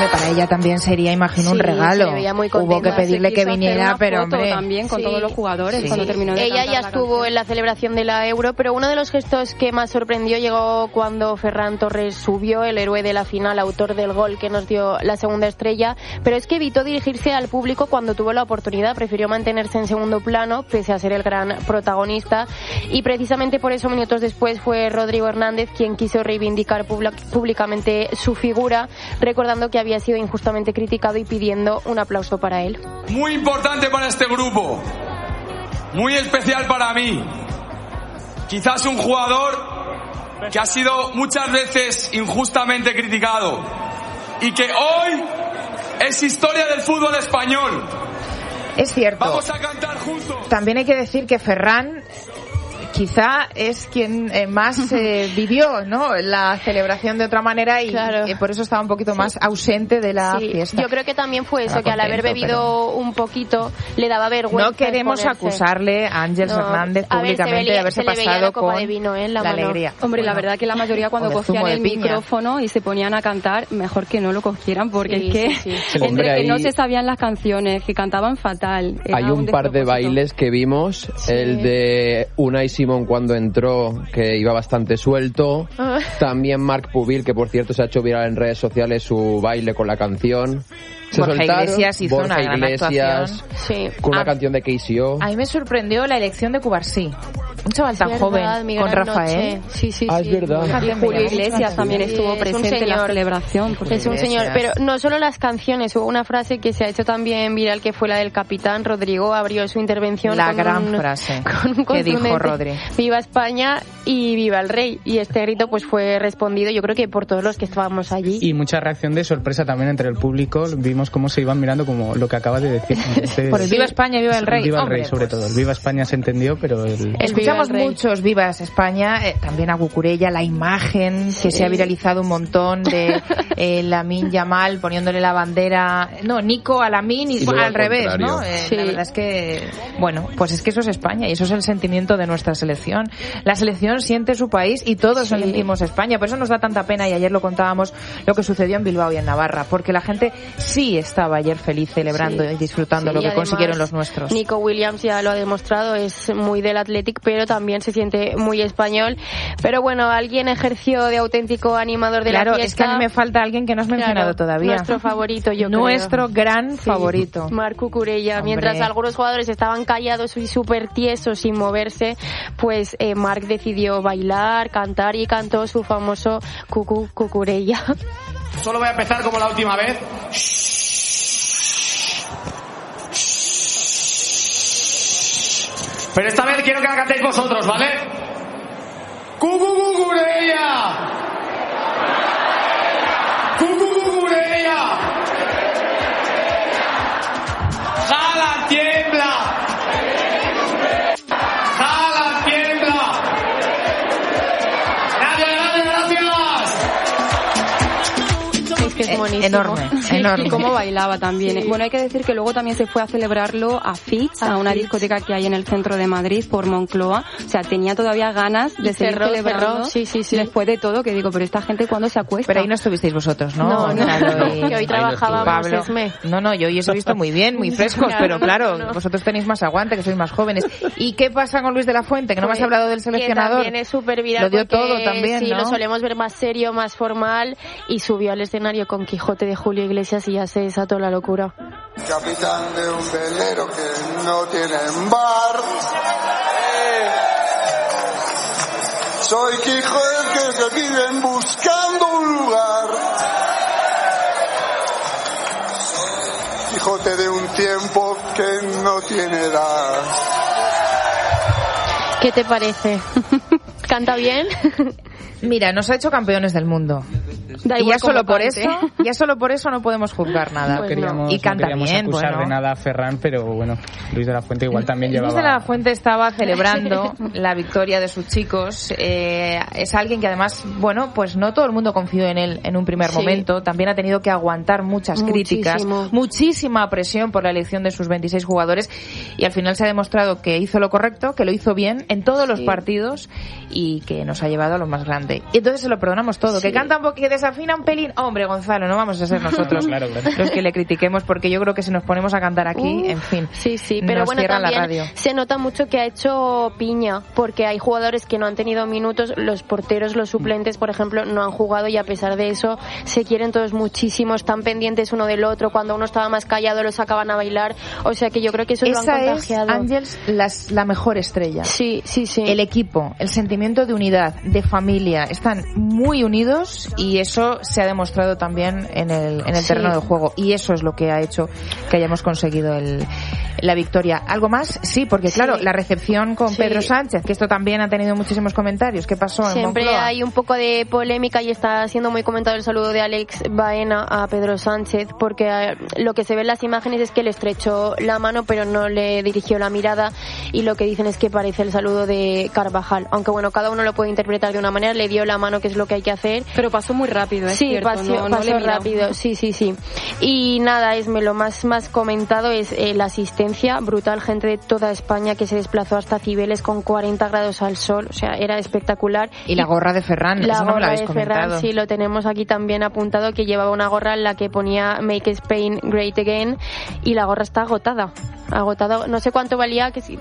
Para ella también sería, imagino, un regalo. Se veía muy contenta. Hubo que pedirle que viniera, pero hombre, también con todos los jugadores cuando terminó de ella ya estuvo en la celebración de la Euro, pero uno de los gestos que más sorprendió llegó cuando Ferran Torres subió, el héroe de la final, autor del gol que nos dio la segunda estrella, pero es que evitó dirigirse al público cuando tuvo la oportunidad, prefirió mantenerse en segundo plano pese a ser el gran protagonista, y precisamente por eso minutos después fue Rodrigo Hernández quien quiso reivindicar públicamente su figura, recordando que había sido injustamente criticado y pidiendo un aplauso para él. Muy importante para este grupo, muy especial para mí, quizás un jugador que ha sido muchas veces injustamente criticado y que hoy es historia del fútbol español. Es cierto. Vamos a cantar juntos. También hay que decir que Ferran quizá es quien más vivió, ¿no?, la celebración de otra manera y por eso estaba un poquito más ausente de la fiesta. Yo creo que también fue eso, que al haber bebido un poquito le daba vergüenza. No queremos acusarle a Ángel Fernández públicamente de haberse pasado con la alegría. Hombre, la verdad que la mayoría cuando cogían el micrófono y se ponían a cantar, mejor que no lo cogieran, porque es que entre que no se sabían las canciones, que cantaban fatal. Hay un par de bailes que vimos, el de Unai Simón cuando entró, que iba bastante suelto. También Marc Pubil, que por cierto se ha hecho viral en redes sociales su baile con la canción. Borja Iglesias hizo una gran actuación. Con una canción de KCO. A mí me sorprendió la elección de Cubarsí. Un chaval tan joven, con Rafael. Sí. Es verdad. Y Julio Iglesias también estuvo presente en la celebración. Es un señor, pero no solo las canciones, hubo una frase que se ha hecho también viral, que fue la del capitán. Rodrigo abrió su intervención con gran frase que dijo Rodri: viva España y viva el rey. Y este grito pues fue respondido, yo creo que por todos los que estábamos allí. Y mucha reacción de sorpresa también entre el público. Vimos cómo se iban mirando, como lo que acabas de decir. Por el viva España y viva el rey. Viva el rey, sobre todo. El viva España se entendió, pero escuchamos muchos vivas España, también a Cucurella, la imagen que se ha viralizado un montón de Lamine Yamal poniéndole la bandera, Nico a Lamine y al revés, ¿no? La verdad es que, bueno, pues es que eso es España y eso es el sentimiento de nuestra selección. La selección siente su país y todos sentimos España, por eso nos da tanta pena, y ayer lo contábamos, lo que sucedió en Bilbao y en Navarra, porque la gente sí estaba ayer feliz celebrando y disfrutando lo que consiguieron los nuestros. Nico Williams ya lo ha demostrado, es muy del Athletic, pero también se siente muy español. Pero bueno, alguien ejerció de auténtico animador de la fiesta. Es que a mí me falta alguien que no has mencionado todavía. Nuestro favorito, yo creo. Nuestro gran favorito. Marc Cucurella. Mientras algunos jugadores estaban callados y súper tiesos sin moverse, pues Marc decidió bailar, cantar y cantó su famoso Cucurella. Solo voy a empezar como la última vez. Pero esta vez quiero que la cantéis vosotros, ¿vale? ¡Cucurella! ¡Cucurella! ¡Jala, tiembla! ¡Jala, tiembla! Es buenísimo. Enorme. Y cómo bailaba también. Bueno, hay que decir que luego también se fue a celebrarlo a Fitz, a una discoteca que hay en el centro de Madrid, por Moncloa. O sea, tenía todavía ganas de seguir celebrando. Sí. Después de todo, que digo, pero esta gente ¿cuándo se acuesta? Pero ahí no estuvisteis vosotros, ¿no? Que hoy trabajábamos, Esme. No, yo hoy os he visto muy bien, muy frescos, pero claro, vosotros tenéis más aguante, que sois más jóvenes. ¿Y qué pasa con Luis de la Fuente? Que no me has hablado del seleccionador. Que también es súper viral. Lo dio todo también, sí, ¿no? lo solemos ver más serio, más formal, y subió al escenario con Quijote de Julio Iglesias y ya se desató la locura. Capitán de un velero que no tiene bar. Soy Quijote que se viven buscando un lugar. Quijote de un tiempo que no tiene edad. ¿Qué te parece? ¿Canta bien? Mira, nos ha hecho campeones del mundo. Y ya solo por eso no podemos juzgar nada. No queríamos, y canta no queríamos bien, acusar de nada a Ferran, pero bueno, Luis de la Fuente igual también llevaba... Luis de la Fuente estaba celebrando la victoria de sus chicos. Es alguien que además, bueno, pues no todo el mundo confió en él en un primer momento. También ha tenido que aguantar muchas críticas, muchísima presión por la elección de sus 26 jugadores, y al final se ha demostrado que hizo lo correcto, que lo hizo bien en todos los partidos y que nos ha llevado a lo más grande. Y entonces se lo perdonamos todo. Que canta un poquito, desafina un pelín. Hombre, Gonzalo, no vamos a ser nosotros claro. los que le critiquemos, porque yo creo que si nos ponemos a cantar aquí, en fin, sí, pero bueno, también se nota mucho que ha hecho piña, porque hay jugadores que no han tenido minutos, los porteros, los suplentes, por ejemplo, no han jugado, y a pesar de eso se quieren todos muchísimo, están pendientes uno del otro, cuando uno estaba más callado lo sacaban a bailar, o sea que yo creo que eso lo han contagiado. Esa es, Ángels, la mejor estrella. Sí. El equipo, el sentimiento de unidad, de familia, están muy unidos, y eso se ha demostrado también en el terreno de juego, y eso es lo que ha hecho que hayamos conseguido la victoria. ¿Algo más? Sí, porque claro, la recepción con Pedro Sánchez, que esto también ha tenido muchísimos comentarios. ¿Qué pasó en Siempre Moncloa? Hay un poco de polémica, y está siendo muy comentado el saludo de Alex Baena a Pedro Sánchez, porque lo que se ve en las imágenes es que le estrechó la mano pero no le dirigió la mirada, y lo que dicen es que parece el saludo de Carvajal, aunque bueno, cada uno lo puede interpretar de una manera. Le dio la mano, que es lo que hay que hacer, pero pasó muy rápido, es cierto, pasó rápido, sí. Y nada, lo más comentado es la asistencia brutal, gente de toda España que se desplazó hasta Cibeles con 40 grados al sol, o sea, era espectacular. Y la gorra de Ferran, la eso no me lo gorra habéis de comentado. Ferran, sí, lo tenemos aquí también apuntado, que llevaba una gorra en la que ponía Make Spain Great Again, y la gorra está agotada, no sé cuánto valía, que sí,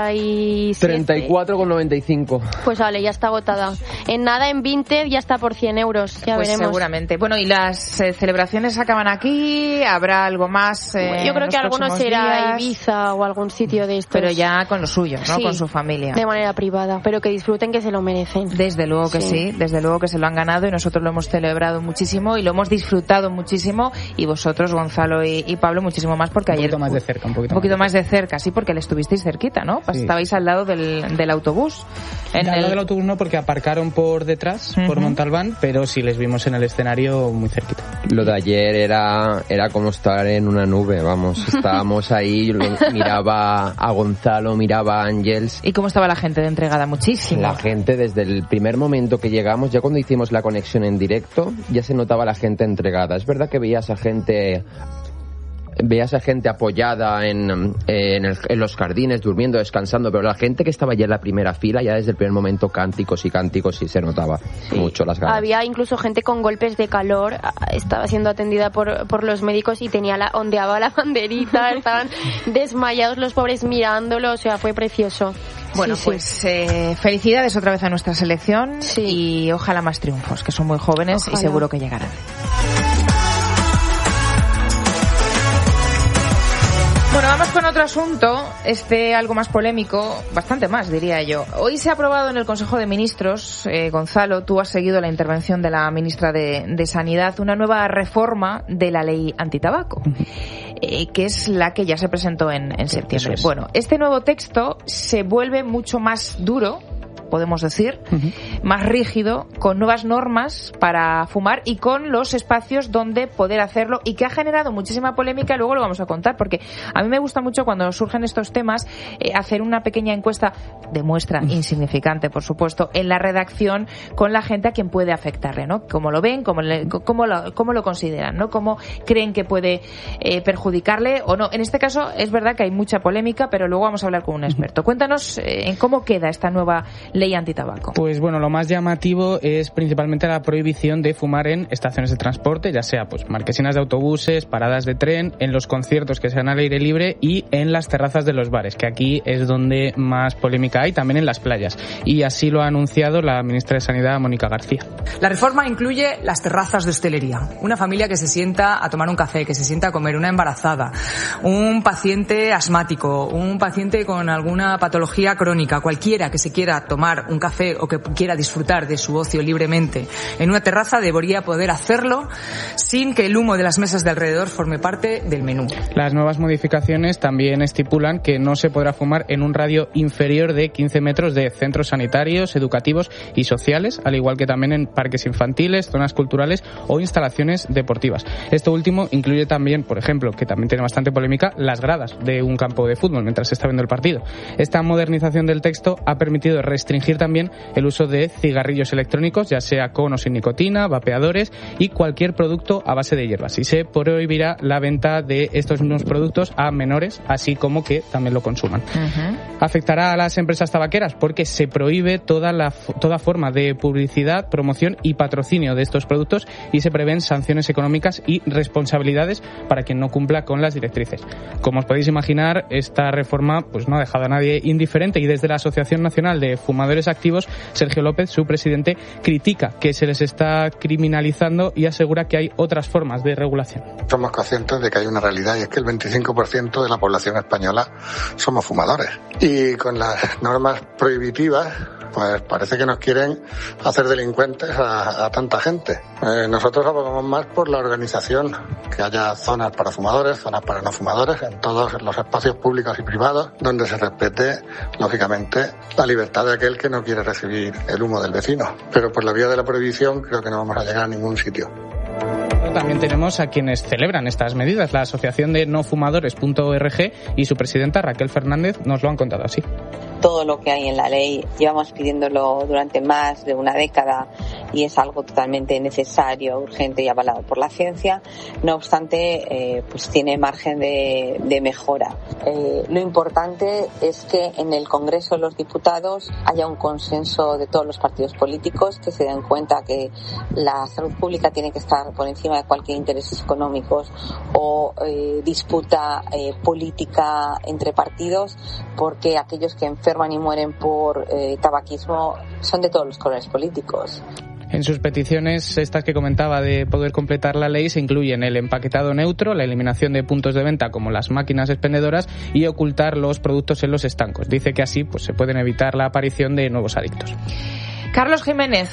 34,95. Pues vale, ya está agotada. En nada, en Vinted ya está por 100 euros, ya pues veremos. Seguramente. Bueno, y las celebraciones acaban aquí, habrá algo más yo creo que alguno será Ibiza o algún sitio de estos. Pero ya con los suyos, ¿no? Sí, con su familia. De manera privada, pero que disfruten, que se lo merecen. Desde luego que sí, desde luego que se lo han ganado, y nosotros lo hemos celebrado muchísimo y lo hemos disfrutado muchísimo, y vosotros, Gonzalo y Pablo, muchísimo más, porque ayer... Un poquito más de cerca, sí, porque le estuvisteis cerquita, ¿no? Sí. Estabais al lado del autobús. Al lado del autobús no, porque aparcaron por detrás, por Montalbán, pero sí les vimos en el escenario muy cerquita. Lo de ayer era como estar en una nube, vamos. Estábamos ahí, miraba a Gonzalo, miraba a Ángels. ¿Y cómo estaba la gente de entregada? Muchísimo. La gente, desde el primer momento que llegamos, ya cuando hicimos la conexión en directo, ya se notaba la gente entregada. Es verdad que veías a gente apoyada en los jardines, durmiendo, descansando, pero la gente que estaba ya en la primera fila, ya desde el primer momento cánticos, y se notaba mucho las ganas. Había incluso gente con golpes de calor, estaba siendo atendida por los médicos, y ondeaba la banderita, estaban desmayados los pobres mirándolo, o sea, fue precioso. Bueno, felicidades otra vez a nuestra selección, y ojalá más triunfos, que son muy jóvenes, y seguro que llegarán. Bueno, vamos con otro asunto, algo más polémico, bastante más, diría yo. Hoy se ha aprobado en el Consejo de Ministros, Gonzalo, tú has seguido la intervención de la ministra de Sanidad, una nueva reforma de la ley antitabaco, que es la que ya se presentó en septiembre. Bueno, este nuevo texto se vuelve mucho más duro, podemos decir, más rígido, con nuevas normas para fumar y con los espacios donde poder hacerlo, y que ha generado muchísima polémica. Luego lo vamos a contar, porque a mí me gusta mucho cuando surgen estos temas hacer una pequeña encuesta de muestra insignificante, por supuesto, en la redacción con la gente a quien puede afectarle, ¿no? Cómo lo ven, cómo lo consideran, ¿no? Cómo creen que puede perjudicarle o no. En este caso es verdad que hay mucha polémica, pero luego vamos a hablar con un experto. Cuéntanos en cómo queda esta nueva ley antitabaco. Pues bueno, lo más llamativo es principalmente la prohibición de fumar en estaciones de transporte, ya sea pues marquesinas de autobuses, paradas de tren, en los conciertos que sean al aire libre y en las terrazas de los bares, que aquí es donde más polémica hay, también en las playas. Y así lo ha anunciado la ministra de Sanidad, Mónica García. La reforma incluye las terrazas de hostelería. Una familia que se sienta a tomar un café, que se sienta a comer, una embarazada, un paciente asmático, un paciente con alguna patología crónica, cualquiera que se quiera tomar un café o que quiera disfrutar de su ocio libremente en una terraza debería poder hacerlo sin que el humo de las mesas de alrededor forme parte del menú. Las nuevas modificaciones también estipulan que no se podrá fumar en un radio inferior de 15 metros de centros sanitarios, educativos y sociales, al igual que también en parques infantiles, zonas culturales o instalaciones deportivas. Esto último incluye también, por ejemplo, que también tiene bastante polémica, las gradas de un campo de fútbol mientras se está viendo el partido. Esta modernización del texto ha permitido restringir restringir también el uso de cigarrillos electrónicos, ya sea con o sin nicotina, vapeadores y cualquier producto a base de hierbas. Y se prohibirá la venta de estos mismos productos a menores, así como que también lo consuman. Afectará a las empresas tabaqueras porque se prohíbe toda forma de publicidad, promoción y patrocinio de estos productos y se prevén sanciones económicas y responsabilidades para quien no cumpla con las directrices. Como os podéis imaginar, esta reforma pues no ha dejado a nadie indiferente y desde la Asociación Nacional de Fumadores Activos, Sergio López, su presidente, critica que se les está criminalizando y asegura que hay otras formas de regulación. Somos conscientes de que hay una realidad y es que el 25% de la población española somos fumadores. Y con las normas prohibitivas, pues parece que nos quieren hacer delincuentes a tanta gente. Nosotros abogamos más por la organización, que haya zonas para fumadores, zonas para no fumadores, en todos los espacios públicos y privados, donde se respete, lógicamente, la libertad de aquel que no quiere recibir el humo del vecino. Pero por la vía de la prohibición creo que no vamos a llegar a ningún sitio. También tenemos a quienes celebran estas medidas. La Asociación de Nofumadores.org y su presidenta Raquel Fernández nos lo han contado así. Todo lo que hay en la ley llevamos pidiéndolo durante más de una década y es algo totalmente necesario, urgente y avalado por la ciencia. No obstante, pues tiene margen de mejora. Lo importante es que en el Congreso de los Diputados haya un consenso de todos los partidos políticos, que se den cuenta que la salud pública tiene que estar por encima de cualquier intereses económicos o disputa política entre partidos, porque aquellos que enferman y mueren por tabaquismo son de todos los colores políticos. En sus peticiones, estas que comentaba de poder completar la ley, se incluyen el empaquetado neutro, la eliminación de puntos de venta como las máquinas expendedoras y ocultar los productos en los estancos. Dice que así pues se pueden evitar la aparición de nuevos adictos. Carlos Jiménez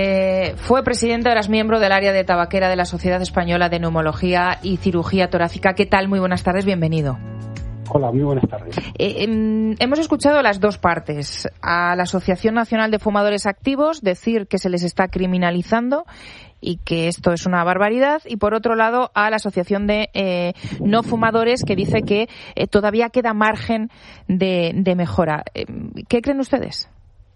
fue presidente, ahora es miembro del área de tabaquera de la Sociedad Española de Neumología y Cirugía Torácica. ¿Qué tal? Muy buenas tardes, bienvenido. Hola, muy buenas tardes. Hemos escuchado las dos partes. A la Asociación Nacional de Fumadores Activos decir que se les está criminalizando y que esto es una barbaridad, y por otro lado a la Asociación de No Fumadores, que dice que todavía queda margen de mejora. ¿Qué creen ustedes?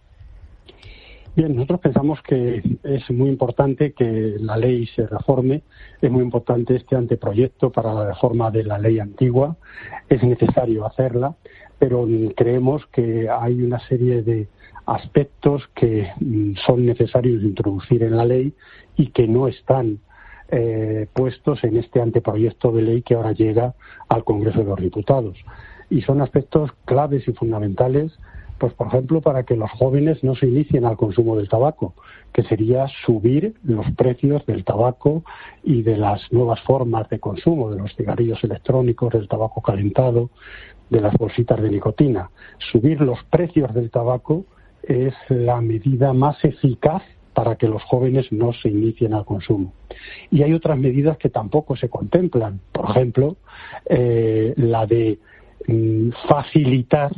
Bien, nosotros pensamos que es muy importante que la ley se reforme, es muy importante este anteproyecto para la reforma de la ley antigua, es necesario hacerla, pero creemos que hay una serie de aspectos que son necesarios introducir en la ley y que no están puestos en este anteproyecto de ley que ahora llega al Congreso de los Diputados. Y son aspectos claves y fundamentales, pues por ejemplo, para que los jóvenes no se inicien al consumo del tabaco, que sería subir los precios del tabaco y de las nuevas formas de consumo, de los cigarrillos electrónicos, del tabaco calentado, de las bolsitas de nicotina. Subir los precios del tabaco es la medida más eficaz para que los jóvenes no se inicien al consumo. Y hay otras medidas que tampoco se contemplan. Por ejemplo, la de facilitar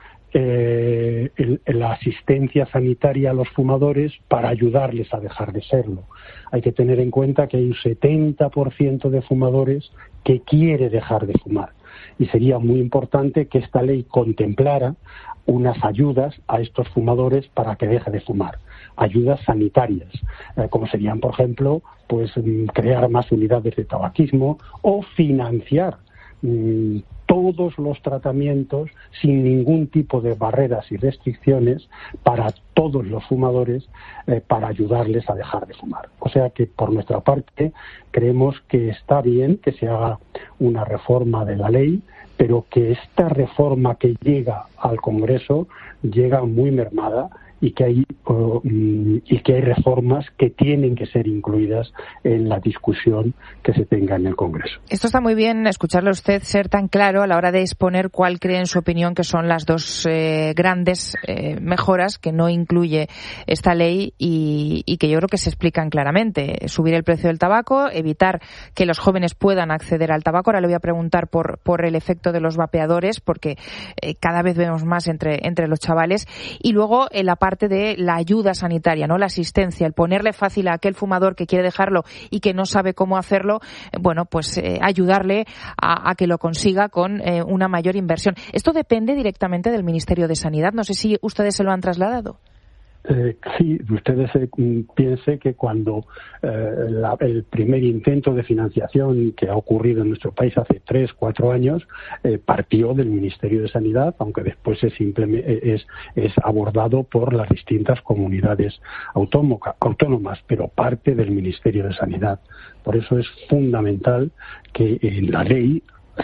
la asistencia sanitaria a los fumadores para ayudarles a dejar de serlo. Hay que tener en cuenta que hay un 70% de fumadores que quiere dejar de fumar y sería muy importante que esta ley contemplara unas ayudas a estos fumadores para que deje de fumar, ayudas sanitarias, como serían, por ejemplo, pues crear más unidades de tabaquismo o financiar todos los tratamientos sin ningún tipo de barreras y restricciones para todos los fumadores para ayudarles a dejar de fumar. O sea que por nuestra parte creemos que está bien que se haga una reforma de la ley, pero que esta reforma que llega al Congreso llega muy mermada y que hay reformas que tienen que ser incluidas en la discusión que se tenga en el Congreso. Esto está muy bien, escucharle a usted ser tan claro a la hora de exponer cuál cree en su opinión que son las dos grandes mejoras que no incluye esta ley y que yo creo que se explican claramente. Subir el precio del tabaco, evitar que los jóvenes puedan acceder al tabaco. Ahora le voy a preguntar por el efecto de los vapeadores, porque cada vez vemos más entre los chavales. Y luego la parte de la ayuda sanitaria, ¿no? La asistencia, el ponerle fácil a aquel fumador que quiere dejarlo y que no sabe cómo hacerlo, bueno, pues ayudarle a que lo consiga con una mayor inversión. Esto depende directamente del Ministerio de Sanidad. No sé si ustedes se lo han trasladado. Sí, ustedes piensen que cuando el primer intento de financiación que ha ocurrido en nuestro país hace 3-4 años partió del Ministerio de Sanidad, aunque después es abordado por las distintas comunidades autónomas, pero parte del Ministerio de Sanidad. Por eso es fundamental que en la ley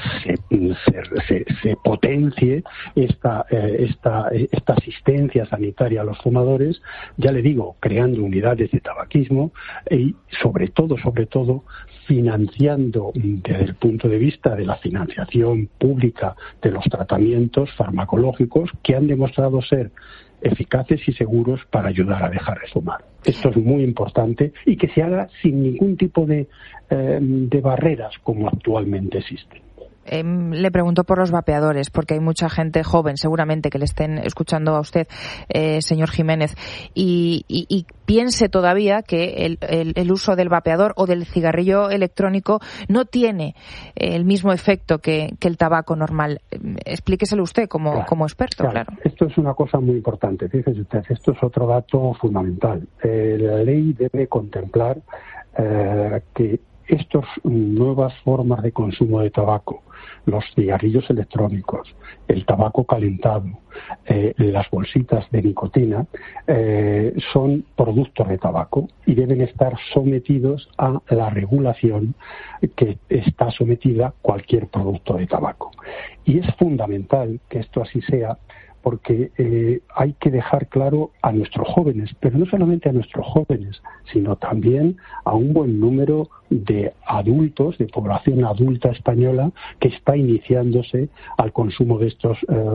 se potencie esta asistencia sanitaria a los fumadores, ya le digo, creando unidades de tabaquismo y sobre todo financiando desde el punto de vista de la financiación pública de los tratamientos farmacológicos que han demostrado ser eficaces y seguros para ayudar a dejar de fumar. Esto es muy importante y que se haga sin ningún tipo de barreras como actualmente existen. Le pregunto por los vapeadores, porque hay mucha gente joven, seguramente, que le estén escuchando a usted, señor Jiménez, y piense todavía que el uso del vapeador o del cigarrillo electrónico no tiene el mismo efecto que el tabaco normal. Explíqueselo usted como experto, claro. Esto es una cosa muy importante. Fíjese usted, esto es otro dato fundamental. La ley debe contemplar que estas nuevas formas de consumo de tabaco, los cigarrillos electrónicos, el tabaco calentado, las bolsitas de nicotina, son productos de tabaco y deben estar sometidos a la regulación que está sometida cualquier producto de tabaco. Y es fundamental que esto así sea, porque hay que dejar claro a nuestros jóvenes, pero no solamente a nuestros jóvenes, sino también a un buen número de adultos, de población adulta española, que está iniciándose al consumo de estos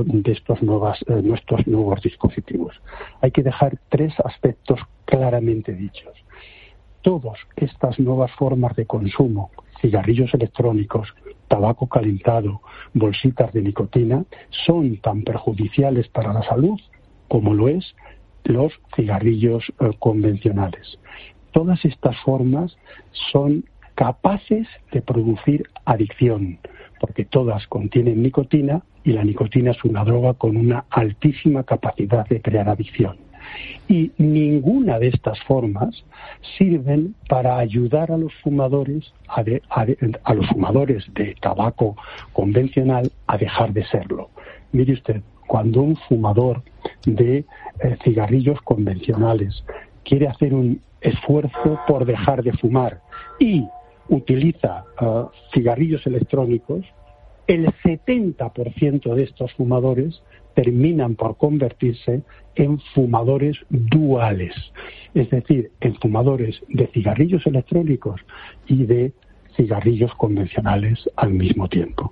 nuevos dispositivos. Hay que dejar 3 aspectos claramente dichos. Todas estas nuevas formas de consumo, cigarrillos electrónicos, tabaco calentado, bolsitas de nicotina, son tan perjudiciales para la salud como lo es los cigarrillos convencionales. Todas estas formas son capaces de producir adicción, porque todas contienen nicotina y la nicotina es una droga con una altísima capacidad de crear adicción. Y ninguna de estas formas sirven para ayudar a los fumadores a los fumadores de tabaco convencional a dejar de serlo. Mire usted, cuando un fumador de cigarrillos convencionales quiere hacer un esfuerzo por dejar de fumar y utiliza cigarrillos electrónicos, el 70% de estos fumadores terminan por convertirse en fumadores duales, es decir, en fumadores de cigarrillos electrónicos y de cigarrillos convencionales al mismo tiempo.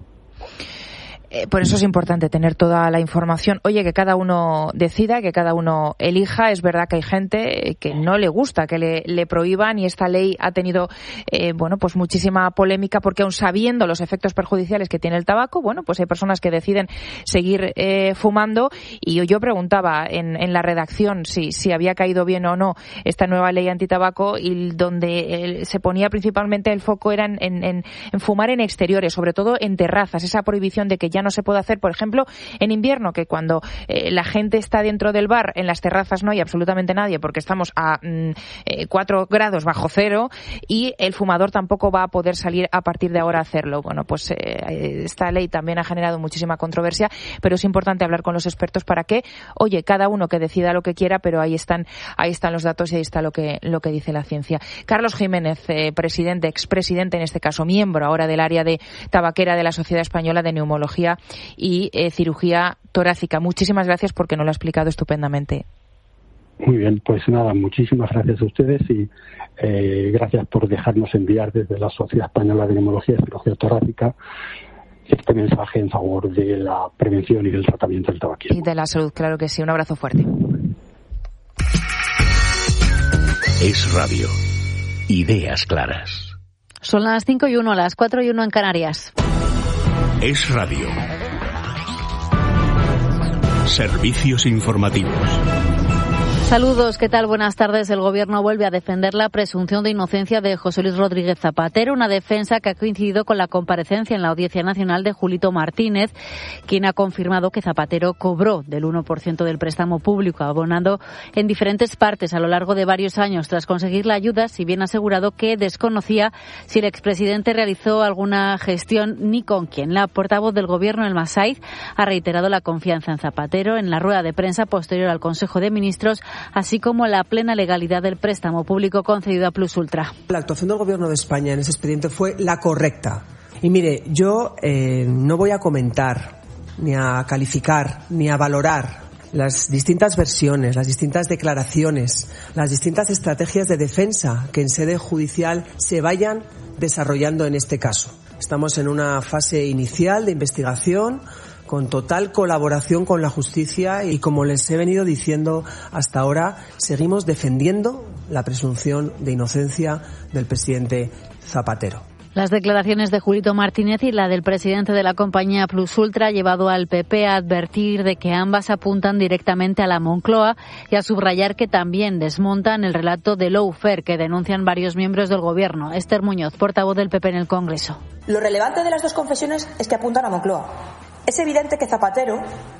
Por eso es importante tener toda la información. Oye, que cada uno decida, que cada uno elija. Es verdad que hay gente que no le gusta que le prohíban, y esta ley ha tenido pues muchísima polémica, porque aun sabiendo los efectos perjudiciales que tiene el tabaco, pues hay personas que deciden seguir fumando. Y yo preguntaba en la redacción si había caído bien o no esta nueva ley antitabaco, y donde se ponía principalmente el foco era en fumar en exteriores, sobre todo en terrazas, esa prohibición de que ya no se puede hacer, por ejemplo, en invierno, que cuando la gente está dentro del bar, en las terrazas no hay absolutamente nadie porque estamos a 4 grados bajo cero, y el fumador tampoco va a poder salir a partir de ahora a hacerlo. Esta ley también ha generado muchísima controversia, pero es importante hablar con los expertos para que, cada uno que decida lo que quiera, pero ahí están los datos y ahí está lo que dice la ciencia. Carlos Jiménez, expresidente en este caso, miembro ahora del área de tabaquera de la Sociedad Española de Neumología y cirugía torácica. Muchísimas gracias, porque nos lo ha explicado estupendamente. Muy bien, pues nada, muchísimas gracias a ustedes y gracias por dejarnos enviar desde la Sociedad Española de Neumología y Cirugía Torácica este mensaje en favor de la prevención y del tratamiento del tabaquismo. Y de la salud, claro que sí. Un abrazo fuerte. Es Radio. Ideas claras. Son las 5:01, las 4:01 en Canarias. Es Radio. Servicios informativos. Saludos, ¿qué tal? Buenas tardes. El Gobierno vuelve a defender la presunción de inocencia de José Luis Rodríguez Zapatero, una defensa que ha coincidido con la comparecencia en la Audiencia Nacional de Julito Martínez, quien ha confirmado que Zapatero cobró del 1% del préstamo público, abonando en diferentes partes a lo largo de varios años tras conseguir la ayuda, si bien ha asegurado que desconocía si el expresidente realizó alguna gestión ni con quién. La portavoz del Gobierno, Elma Saiz, ha reiterado la confianza en Zapatero en la rueda de prensa posterior al Consejo de Ministros, así como la plena legalidad del préstamo público concedido a Plus Ultra. La actuación del Gobierno de España en ese expediente fue la correcta. Y mire, yo no voy a comentar, ni a calificar, ni a valorar las distintas versiones, las distintas declaraciones, las distintas estrategias de defensa que en sede judicial se vayan desarrollando en este caso. Estamos en una fase inicial de investigación, con total colaboración con la justicia y, como les he venido diciendo hasta ahora, seguimos defendiendo la presunción de inocencia del presidente Zapatero. Las declaraciones de Julito Martínez y la del presidente de la compañía Plus Ultra ha llevado al PP a advertir de que ambas apuntan directamente a la Moncloa y a subrayar que también desmontan el relato de lawfare que denuncian varios miembros del Gobierno. Esther Muñoz, portavoz del PP en el Congreso. Lo relevante de las dos confesiones es que apuntan a Moncloa. Es evidente que Zapatero,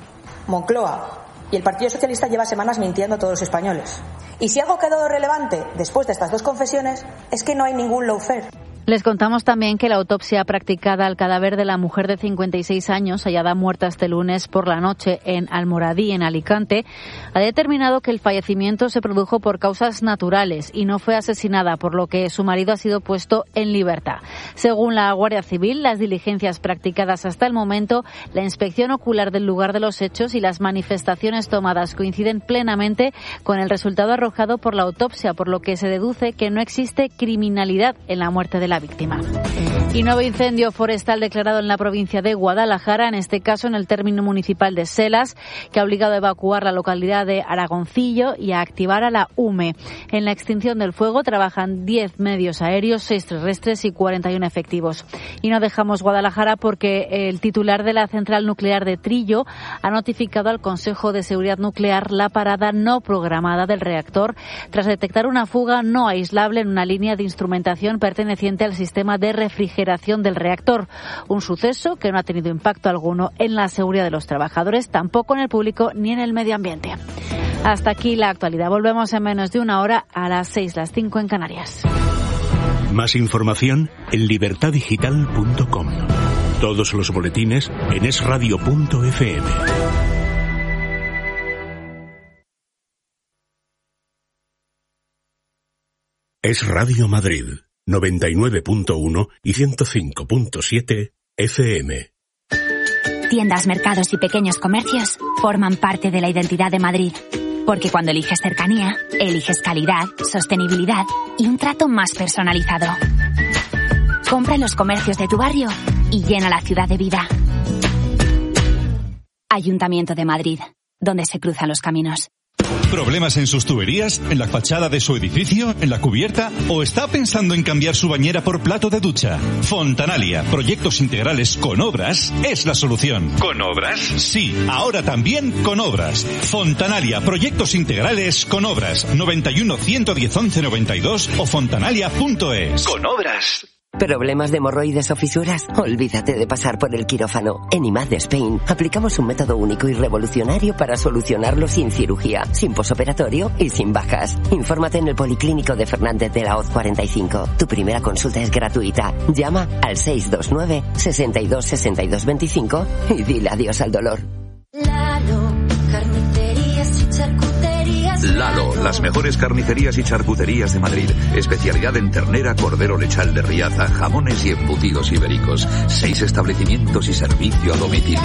Moncloa y el Partido Socialista lleva semanas mintiendo a todos los españoles. Y si algo ha quedado relevante después de estas dos confesiones es que no hay ningún lawfare. Les contamos también que la autopsia practicada al cadáver de la mujer de 56 años, hallada muerta este lunes por la noche en Almoradí, en Alicante, ha determinado que el fallecimiento se produjo por causas naturales y no fue asesinada, por lo que su marido ha sido puesto en libertad. Según la Guardia Civil, las diligencias practicadas hasta el momento, la inspección ocular del lugar de los hechos y las manifestaciones tomadas coinciden plenamente con el resultado arrojado por la autopsia, por lo que se deduce que no existe criminalidad en la muerte de la víctima. Y nuevo incendio forestal declarado en la provincia de Guadalajara, en este caso en el término municipal de Selas, que ha obligado a evacuar la localidad de Aragoncillo y a activar a la UME. En la extinción del fuego trabajan 10 medios aéreos, 6 terrestres y 41 efectivos. Y no dejamos Guadalajara porque el titular de la central nuclear de Trillo ha notificado al Consejo de Seguridad Nuclear la parada no programada del reactor tras detectar una fuga no aislable en una línea de instrumentación perteneciente al sistema de refrigeración del reactor. Un suceso que no ha tenido impacto alguno en la seguridad de los trabajadores, tampoco en el público ni en el medio ambiente. Hasta aquí la actualidad. Volvemos en menos de una hora a las 6, las 5 en Canarias. Más información en libertadigital.com. Todos los boletines en esradio.fm. Es Radio Madrid. 99.1 y 105.7 FM. Tiendas, mercados y pequeños comercios forman parte de la identidad de Madrid. Porque cuando eliges cercanía, eliges calidad, sostenibilidad y un trato más personalizado. Compra en los comercios de tu barrio y llena la ciudad de vida. Ayuntamiento de Madrid, donde se cruzan los caminos. ¿Problemas en sus tuberías? ¿En la fachada de su edificio? ¿En la cubierta? ¿O está pensando en cambiar su bañera por plato de ducha? Fontanalia, proyectos integrales con obras, es la solución. ¿Con obras? Sí, ahora también con obras. Fontanalia, proyectos integrales con obras. 91 110 11 92 o fontanalia.es. Con obras. ¿Problemas de hemorroides o fisuras? Olvídate de pasar por el quirófano. En IMAD Spain aplicamos un método único y revolucionario para solucionarlo sin cirugía, sin posoperatorio y sin bajas. Infórmate en el Policlínico de Fernández de la Hoz 45. Tu primera consulta es gratuita. Llama al 629 62 62 25 y dile adiós al dolor. Lalo, las mejores carnicerías y charcuterías de Madrid. Especialidad en ternera, cordero lechal de Riaza, jamones y embutidos ibéricos. 6 establecimientos y servicio a domicilio.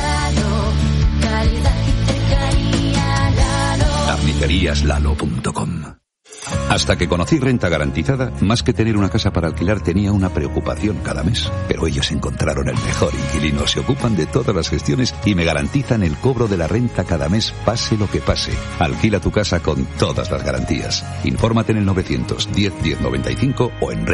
Carniceríaslalo.com. Hasta que conocí Renta Garantizada, más que tener una casa para alquilar tenía una preocupación cada mes. Pero ellos encontraron el mejor inquilino, se ocupan de todas las gestiones y me garantizan el cobro de la renta cada mes, pase lo que pase. Alquila tu casa con todas las garantías. Infórmate en el 910 1095 o en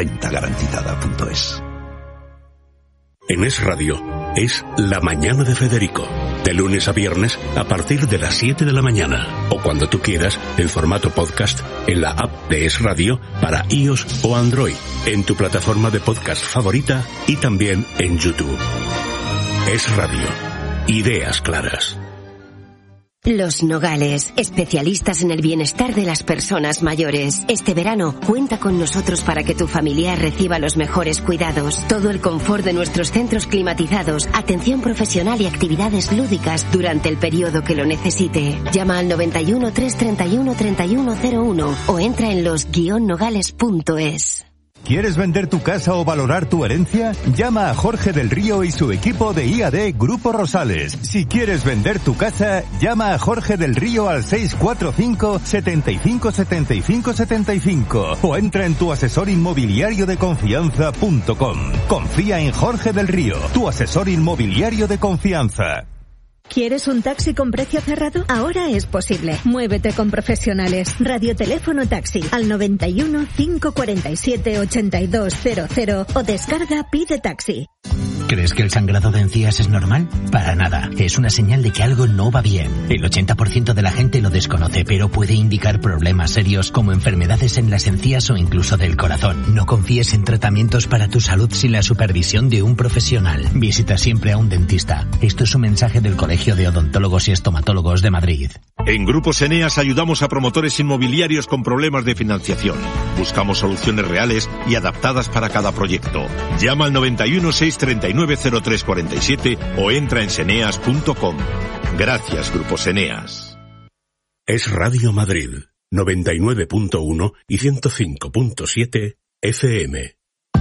rentagarantizada.es. En Es Radio, es La Mañana de Federico, De lunes a viernes a partir de las 7 de la mañana. O cuando tú quieras, en formato podcast, en la app de Es Radio para iOS o Android, en tu plataforma de podcast favorita y también en YouTube. Es Radio. Ideas claras. Los Nogales, especialistas en el bienestar de las personas mayores. Este verano, cuenta con nosotros para que tu familiar reciba los mejores cuidados. Todo el confort de nuestros centros climatizados, atención profesional y actividades lúdicas durante el periodo que lo necesite. Llama al 91 331 3101 o entra en los-nogales.es. ¿Quieres vender tu casa o valorar tu herencia? Llama a Jorge del Río y su equipo de IAD Grupo Rosales. Si quieres vender tu casa, llama a Jorge del Río al 645 75 75 75 o entra en tuasesorinmobiliariodeconfianza.com. Confía en Jorge del Río, tu asesor inmobiliario de confianza. ¿Quieres un taxi con precio cerrado? Ahora es posible. Muévete con profesionales. Radioteléfono taxi al 91 547 8200 o descarga Pide Taxi. ¿Crees que el sangrado de encías es normal? Para nada. Es una señal de que algo no va bien. El 80% de la gente lo desconoce, pero puede indicar problemas serios como enfermedades en las encías o incluso del corazón. No confíes en tratamientos para tu salud sin la supervisión de un profesional. Visita siempre a un dentista. Esto es un mensaje del Colegio de Odontólogos y Estomatólogos de Madrid. En Grupos Eneas ayudamos a promotores inmobiliarios con problemas de financiación. Buscamos soluciones reales y adaptadas para cada proyecto. Llama al 91 639 0347 o entra en seneas.com. Gracias, Grupos Eneas. Es Radio Madrid, 99.1 y 105.7 FM.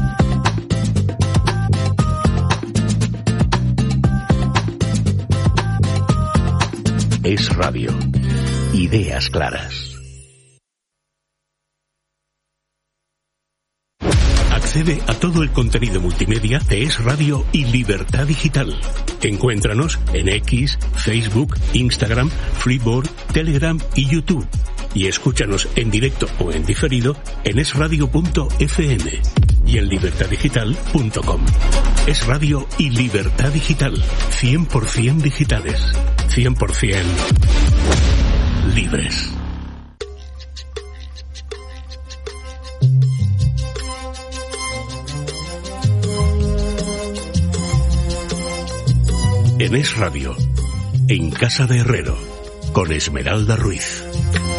Es Radio. Ideas claras. Accede a todo el contenido multimedia de Es Radio y Libertad Digital. Encuéntranos en X, Facebook, Instagram, Freeboard, Telegram y YouTube. Y escúchanos en directo o en diferido en esradio.fm y en libertaddigital.com. Es Radio y Libertad Digital. 100% digitales. 100% libres. En Es Radio, en Casa de Herrero, con Esmeralda Ruiz.